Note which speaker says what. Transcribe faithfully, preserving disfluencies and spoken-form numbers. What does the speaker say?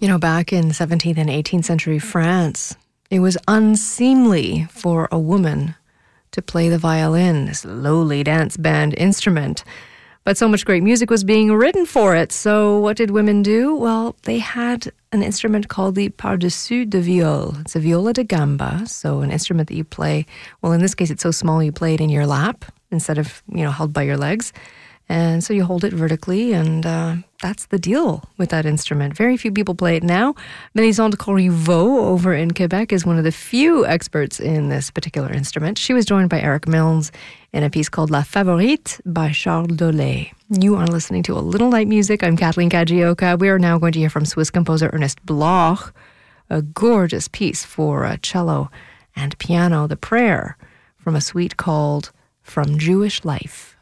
Speaker 1: You know, back in seventeenth and eighteenth century France, it was unseemly for a woman to play the violin, this lowly dance band instrument. But so much great music was being written for it. So what did women do? Well, they had an instrument called the par-dessus de viol. It's a viola da gamba, so an instrument that you play. Well, in this case, it's so small you play it in your lap instead of, you know, held by your legs. And so you hold it vertically, and uh, that's the deal with that instrument. Very few people play it now. Mélisande de Corriveau over in Quebec is one of the few experts in this particular instrument. She was joined by Eric Milnes in a piece called La Favorite by Charles Dolay. You are listening to A Little Light Music. I'm Kathleen Kajioka. We are now going to hear from Swiss composer Ernest Bloch, a gorgeous piece for uh, cello and piano, The Prayer, from a suite called From Jewish Life.